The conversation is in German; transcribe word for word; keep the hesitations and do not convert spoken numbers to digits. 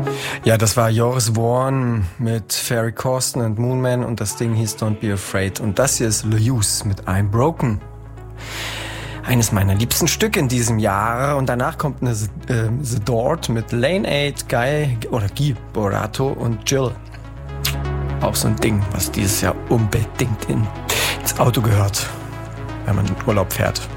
Ja, das war Joris Voorn mit Ferry Corsten und Moonman und das Ding hieß Don't Be Afraid. Und das hier ist Le Use mit I'm Broken. Eines meiner liebsten Stücke in diesem Jahr. Und danach kommt eine äh, The Dort mit Lane eight, Guy oder Guy Borato und Jill. Auch so ein Ding, was dieses Jahr unbedingt in, ins Auto gehört, wenn man in Urlaub fährt.